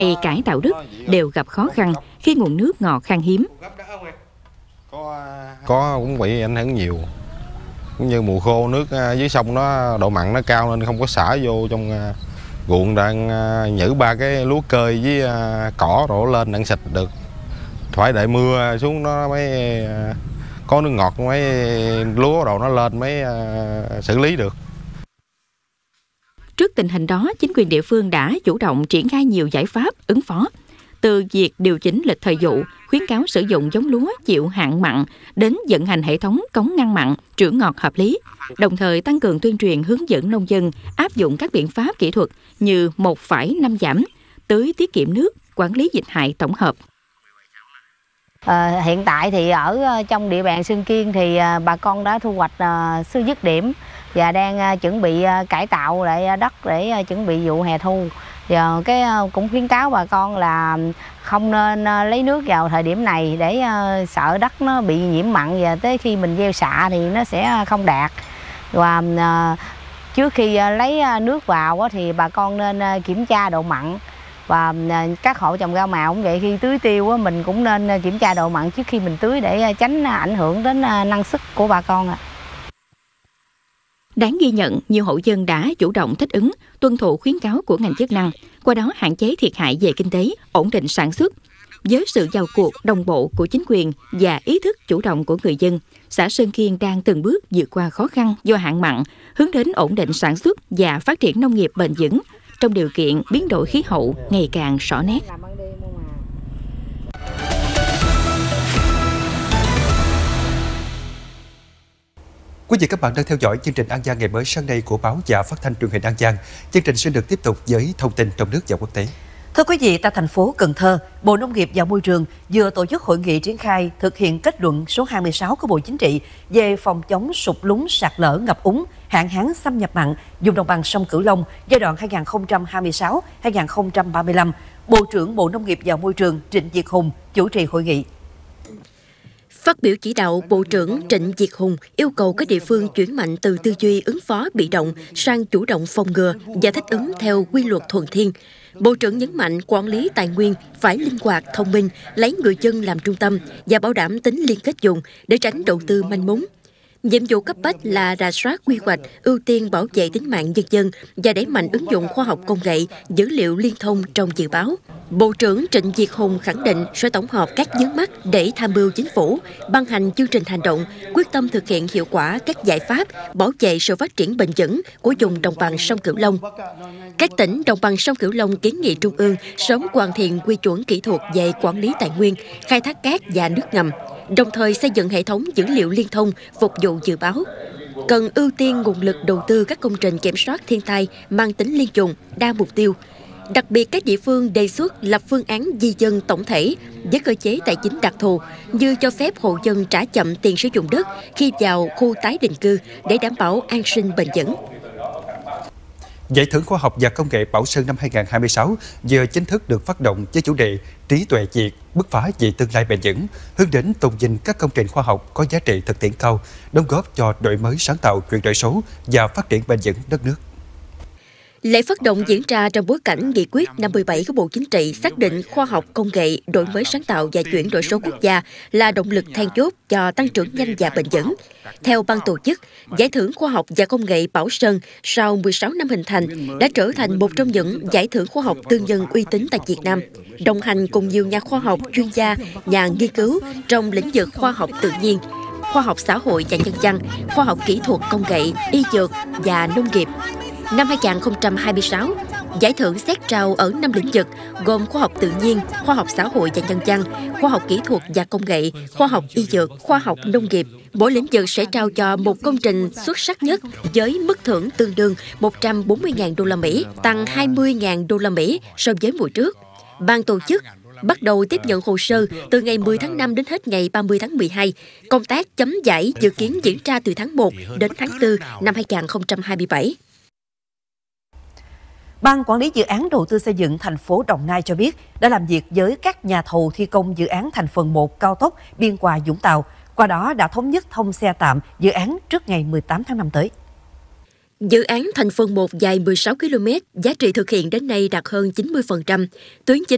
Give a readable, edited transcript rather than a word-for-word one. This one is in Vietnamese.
cải tạo đất đều gặp khó khăn khi nguồn nước ngọt khan hiếm. Có cũng bị ảnh hưởng nhiều. Cũng như mùa khô nước dưới sông nó độ mặn nó cao nên không có xả vô trong ruộng đang nhử ba cái lúa cơi với cỏ đổ lên đang xịt được. Phải đợi mưa xuống nó mới có nước ngọt mới lúa đồ nó lên mới xử lý được. Trước tình hình đó, chính quyền địa phương đã chủ động triển khai nhiều giải pháp ứng phó. Từ việc điều chỉnh lịch thời vụ, khuyến cáo sử dụng giống lúa chịu hạn mặn, đến vận hành hệ thống cống ngăn mặn, trữ ngọt hợp lý, đồng thời tăng cường tuyên truyền hướng dẫn nông dân áp dụng các biện pháp kỹ thuật như 1,5 giảm, tưới tiết kiệm nước, quản lý dịch hại tổng hợp. Hiện tại thì ở trong địa bàn Sơn Kiên thì bà con đã thu hoạch sư dứt điểm và đang chuẩn bị cải tạo lại đất để chuẩn bị vụ hè thu. Giờ cũng khuyến cáo bà con là không nên lấy nước vào thời điểm này để sợ đất nó bị nhiễm mặn và tới khi mình gieo xạ thì nó sẽ không đạt. Và trước khi lấy nước vào thì bà con nên kiểm tra độ mặn. Và các hộ trồng rau màu cũng vậy, khi tưới tiêu mình cũng nên kiểm tra độ mặn trước khi mình tưới để tránh ảnh hưởng đến năng suất của bà con. Đáng ghi nhận, nhiều hộ dân đã chủ động thích ứng, tuân thủ khuyến cáo của ngành chức năng, qua đó hạn chế thiệt hại về kinh tế, ổn định sản xuất. Với sự vào cuộc đồng bộ của chính quyền và ý thức chủ động của người dân, xã Sơn Kiên đang từng bước vượt qua khó khăn do hạn mặn, hướng đến ổn định sản xuất và phát triển nông nghiệp bền vững trong điều kiện biến đổi khí hậu ngày càng rõ nét. Quý vị các bạn đang theo dõi chương trình An Giang ngày mới sáng nay của báo và phát thanh truyền hình An Giang. Chương trình sẽ được tiếp tục với thông tin trong nước và quốc tế. Thưa quý vị, tại thành phố Cần Thơ, Bộ Nông nghiệp và Môi trường vừa tổ chức hội nghị triển khai thực hiện kết luận số 26 của Bộ Chính trị về phòng chống sụt lún, sạt lở, ngập úng, hạn hán xâm nhập mặn vùng đồng bằng sông Cửu Long giai đoạn 2026-2035. Bộ trưởng Bộ Nông nghiệp và Môi trường Trịnh Việt Hùng chủ trì hội nghị. Phát biểu chỉ đạo, Bộ trưởng Trịnh Việt Hùng yêu cầu các địa phương chuyển mạnh từ tư duy ứng phó bị động sang chủ động phòng ngừa và thích ứng theo quy luật thuận thiên. Bộ trưởng nhấn mạnh quản lý tài nguyên phải linh hoạt, thông minh, lấy người dân làm trung tâm và bảo đảm tính liên kết vùng để tránh đầu tư manh mún. Nhiệm vụ cấp bách là rà soát quy hoạch, ưu tiên bảo vệ tính mạng nhân dân và đẩy mạnh ứng dụng khoa học công nghệ, dữ liệu liên thông trong dự báo. Bộ trưởng Trịnh Việt Hùng khẳng định sẽ tổng hợp các vướng mắc để tham mưu chính phủ, ban hành chương trình hành động, quyết tâm thực hiện hiệu quả các giải pháp bảo vệ sự phát triển bền vững của vùng đồng bằng sông Cửu Long. Các tỉnh đồng bằng sông Cửu Long kiến nghị Trung ương sớm hoàn thiện quy chuẩn kỹ thuật về quản lý tài nguyên, khai thác cát và nước ngầm, đồng thời xây dựng hệ thống dữ liệu liên thông phục vụ dự báo. Cần ưu tiên nguồn lực đầu tư các công trình kiểm soát thiên tai mang tính liên vùng, đa mục tiêu. Đặc biệt, các địa phương đề xuất lập phương án di dân tổng thể với cơ chế tài chính đặc thù như cho phép hộ dân trả chậm tiền sử dụng đất khi vào khu tái định cư để đảm bảo an sinh bền vững. Giải thưởng Khoa học và Công nghệ Bảo Sơn năm 2026 vừa chính thức được phát động với chủ đề Trí tuệ Việt, bứt phá vì tương lai bền vững, hướng đến tôn vinh các công trình khoa học có giá trị thực tiễn cao, đóng góp cho đổi mới sáng tạo, chuyển đổi số và phát triển bền vững đất nước. Lễ phát động diễn ra trong bối cảnh nghị quyết 57 của Bộ Chính trị xác định khoa học công nghệ, đổi mới sáng tạo và chuyển đổi số quốc gia là động lực then chốt cho tăng trưởng nhanh và bền vững. Theo ban tổ chức, Giải thưởng Khoa học và Công nghệ Bảo Sơn sau 16 năm hình thành đã trở thành một trong những giải thưởng khoa học tư nhân uy tín tại Việt Nam, đồng hành cùng nhiều nhà khoa học, chuyên gia, nhà nghiên cứu trong lĩnh vực khoa học tự nhiên, khoa học xã hội và nhân văn, khoa học kỹ thuật công nghệ, y dược và nông nghiệp. Năm 2026, giải thưởng xét trao ở 5 lĩnh vực gồm khoa học tự nhiên, khoa học xã hội và nhân văn, khoa học kỹ thuật và công nghệ, khoa học y dược, khoa học nông nghiệp. Mỗi lĩnh vực sẽ trao cho một công trình xuất sắc nhất với mức thưởng tương đương 140.000 đô la Mỹ, tăng 20.000 đô la Mỹ so với mùa trước. Ban tổ chức bắt đầu tiếp nhận hồ sơ từ ngày 10 tháng 5 đến hết ngày 30 tháng 12. Công tác chấm giải dự kiến diễn ra từ tháng 1 đến tháng 4 năm 2027. Ban Quản lý Dự án Đầu tư xây dựng thành phố Đồng Nai cho biết đã làm việc với các nhà thầu thi công dự án thành phần 1 cao tốc Biên Hòa - Vũng Tàu, qua đó đã thống nhất thông xe tạm dự án trước ngày 18 tháng 5 tới. Dự án thành phần 1 dài 16 km, giá trị thực hiện đến nay đạt hơn 90%. Tuyến chính